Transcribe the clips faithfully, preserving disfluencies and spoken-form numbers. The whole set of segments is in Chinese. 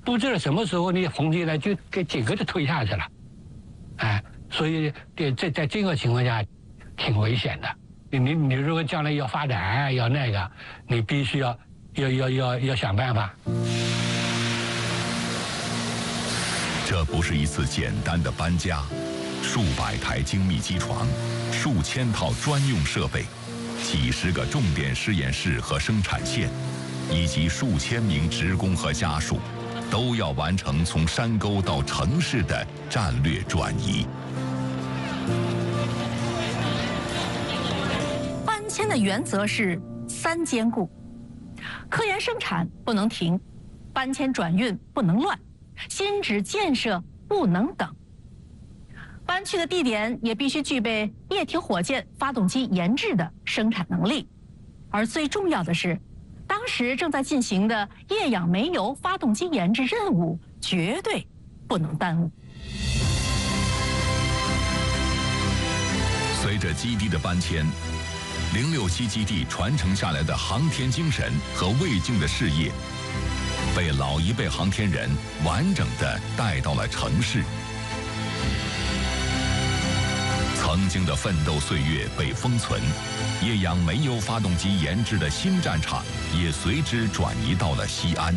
不知道什么时候你红进来就给整个就推下去了，哎，所以这在在这个情况下挺危险的。你你你如果将来要发展要那个，你必须要要要要要想办法。 这不是一次简单的搬家，数百台精密机床，数千套专用设备，几十个重点实验室和生产线，以及数千名职工和家属，都要完成从山沟到城市的战略转移。 搬迁的原则是三兼顾：科研生产不能停，搬迁转运不能乱，新址建设不能等。搬去的地点也必须具备液体火箭发动机研制的生产能力，而最重要的是，当时正在进行的液氧煤油发动机研制任务绝对不能耽误。 随着基地的搬迁，零六七基地传承下来的航天精神和卫星的事业，被老一辈航天人完整地带到了城市。曾经的奋斗岁月被封存，液氧煤油发动机研制的新战场也随之转移到了西安。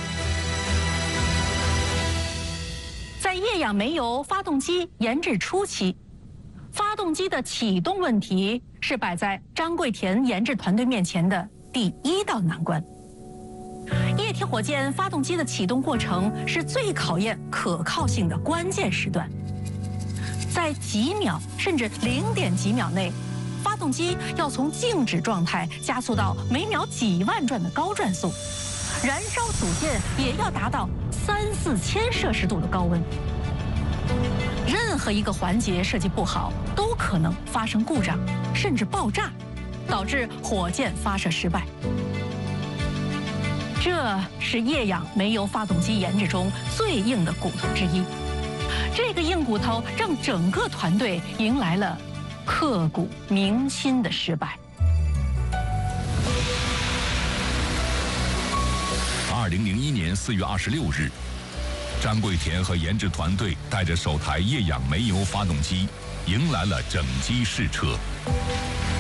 在液氧煤油发动机研制初期，发动机的启动问题是摆在张贵田研制团队面前的第一道难关。液体火箭发动机的启动过程是最考验可靠性的关键时段。在几秒甚至零点几秒内，发动机要从静止状态加速到每秒几万转的高转速，燃烧组件也要达到三四千摄氏度的高温。任何一个环节设计不好，都可能发生故障，甚至爆炸，导致火箭发射失败。这是液氧煤油发动机研制中最硬的骨头之一。这个硬骨头让整个团队迎来了刻骨铭心的失败。 二零零一年四月二十六日，张贵田和研制团队带着首台液氧煤油发动机，迎来了整机试车。